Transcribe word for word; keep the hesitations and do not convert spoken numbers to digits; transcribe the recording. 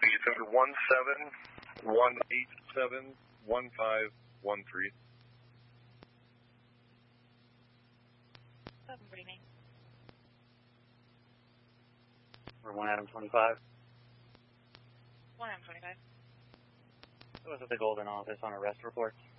It's under one seven one eight seven one five one three. Seven, what do you mean? Or one Adam twenty-five. One Adam twenty-five. It was at the Golden office on arrest report.